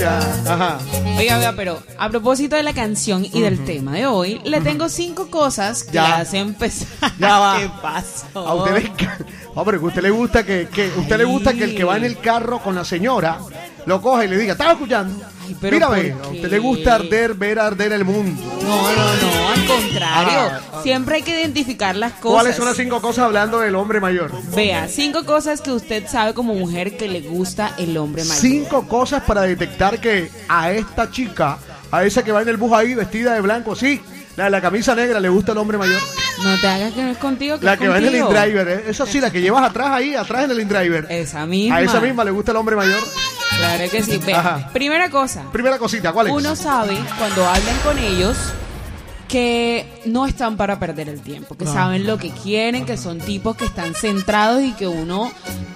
Ajá. Oiga, pero a propósito de la canción y del tema de hoy, le tengo 5 cosas que le hacen pensar. Ya va. ¿Qué pasó? A usted le, hombre, que usted le gusta que usted le gusta que el que va en el carro con la señora lo coja y le diga, ¿estaba escuchando? Ay, pero Mira, ¿por ve, a qué? usted le gusta ver arder el mundo. No, al contrario. Siempre hay que identificar las cosas. ¿Cuáles son las 5 cosas hablando del hombre mayor? Vea, 5 cosas que usted sabe como mujer que le gusta el hombre mayor. 5 cosas para detectar que a esta chica, a esa que va en el bus ahí vestida de blanco, sí, la de la camisa negra, le gusta el hombre mayor. No te hagas que no es contigo, que La es que va en el contigo. InDriver, esa sí, la que llevas atrás en el InDriver. Esa misma. A esa misma le gusta el hombre mayor. Claro que sí. Vea, Ajá. primera cosa. Primera cosita, ¿cuál es? Uno sabe cuando hablan con ellos que no están para perder el tiempo, que saben lo que quieren, que son tipos que están centrados y que uno